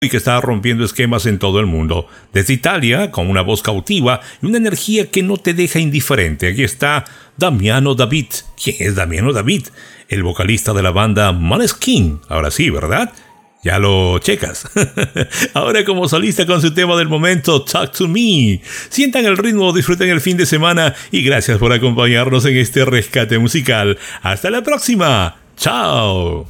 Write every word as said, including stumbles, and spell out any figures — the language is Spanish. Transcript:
y que está rompiendo esquemas en todo el mundo. Desde Italia, con una voz cautiva y una energía que no te deja indiferente. Aquí está Damiano David. ¿Quién es Damiano David? El vocalista de la banda Måneskin. Ahora sí, ¿verdad? Ya lo checas. Ahora como solista con su tema del momento, Talk to Me. Sientan el ritmo, disfruten el fin de semana y gracias por acompañarnos en este rescate musical. Hasta la próxima. Chao.